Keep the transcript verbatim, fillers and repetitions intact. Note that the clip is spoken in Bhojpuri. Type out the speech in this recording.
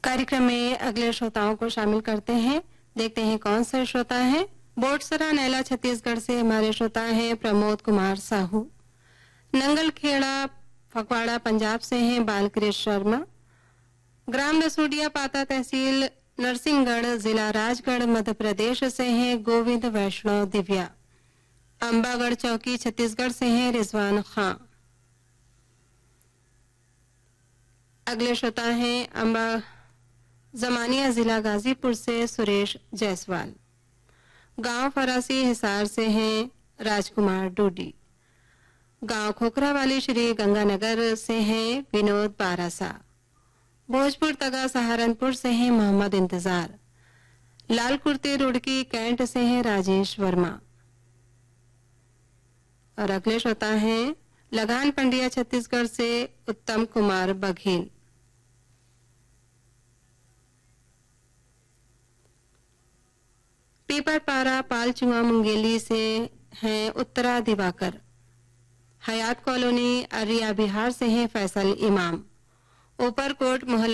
कार्यक्रम में अगले श्रोताओं को शामिल करते हैं। देखते हैं कौन से श्रोता हैं। बोटसरा नैला छत्तीसगढ़ से हमारे श्रोता हैं प्रमोद कुमार साहू। नंगलखेड़ा फगवाड़ा पंजाब से हैं बालकृष्ण शर्मा। ग्राम रसूडिया पाता तहसील नरसिंहगढ़ जिला राजगढ़ मध्य प्रदेश से हैं गोविंद वैष्णव दिव्या। अंबागढ़ चौकी छत्तीसगढ़ से हैं रिजवान खां। अगले श्रोता हैं अंबा जमानिया जिला गाजीपुर से सुरेश जायसवाल। गांव फरासी हिसार से हैं राजकुमार डूडी। गांव खोखरा वाली श्री गंगानगर से हैं विनोद बारासा। भोजपुर तगा सहारनपुर से हैं मोहम्मद इंतजार। लाल कुर्ती रुड़की कैंट से हैं राजेश वर्मा। और अगले श्रोता हैं लगान पंडिया छत्तीसगढ़ से उत्तम कुमार बघेल। पीपरपारा पालचुआ मुंगेली से हैं उत्तरा दिवाकर। हयात कॉलोनी अरिया बिहार से हैं फैसल इमाम। ऊपरकोट मोहल्ला